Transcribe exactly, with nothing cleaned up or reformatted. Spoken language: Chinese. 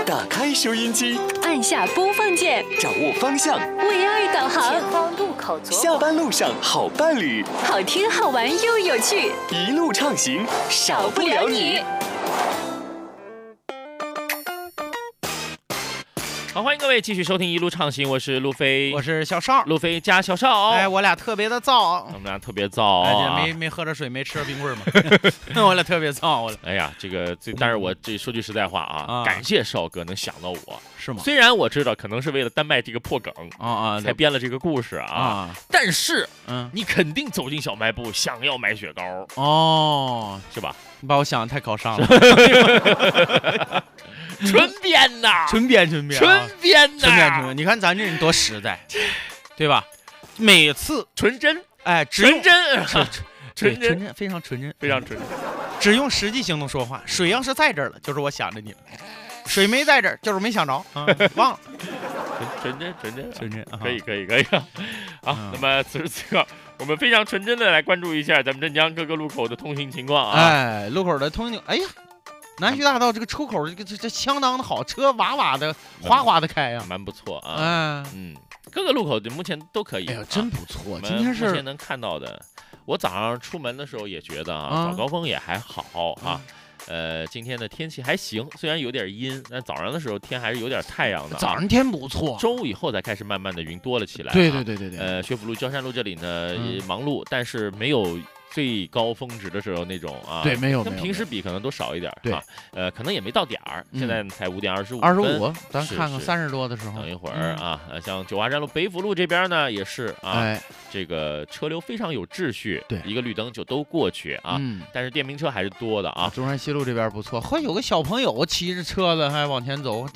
打开收音机， 按下播放键， 掌握方向， 为爱导航。 前方路口左下班路上好伴侣， 好听好玩又有趣， 一路畅行，少不了你。 好，欢迎各位继续收听一路畅行，我是路飞， 我是小邵， 路飞加小邵。 哎，我俩特别的燥， 我们俩特别燥， 哎，没没喝着水，没吃着冰棍嘛，我俩特别燥，我俩。 哎呀，这个这，但是我这说句实在话啊， 啊感谢邵哥能想到我， 是吗？ 虽然我知道可能是为了丹麦这个破梗啊啊， 才编了这个故事啊， 啊但是嗯， 你肯定走进小卖部想要买雪糕哦， 是吧？ 你把我想的太高尚了， 纯编呐， 纯编纯编， 纯编呐， 纯编纯编。你看咱这人多实在，对吧？每次纯真， 哎，只纯用真， 纯纯真， 纯真，非常纯真， 非常纯真， 只用实际行动说话。水要是在这儿了，就是我想着你了；水没在这儿，就是没想着啊，忘了。 纯真，纯真， 纯真， 可以，可以，可以。好，那么此时此刻，我们非常纯真的来关注一下咱们镇江各个路口的通行情况啊。 哎，路口的通行，哎呀，南徐大道这个出口，这个这这相当的好，车哇哇的、哗哗的开呀， 蛮不错啊。 哎， 嗯，各个路口目前都可以。 哎呀，真不错。 啊、 今天是目前能看到的，我早上出门的时候也觉得啊，早高峰也还好啊。嗯呃，今天的天气还行，虽然有点阴，但早上的时候天还是有点太阳的、啊。 早上天不错， 中午以后才开始慢慢的云多了起来、啊。 对对对对对。 呃，学府路、焦山路这里呢、 嗯、 忙碌，但是没有最高峰值的时候那种啊。 对，没有， 跟平时比可能都少一点。 对啊，呃，可能也没到点儿， 嗯、 现在才五点二十五。 二十五，咱看看三十多的时候。 等一会儿啊，呃，像九华山路、北府路这边呢也是啊。 哎这个车流非常有秩序， 对， 一个绿灯就都过去啊， 嗯， 但是电瓶车还是多的啊。 中山西路这边不错，会有个小朋友骑着车子还往前走，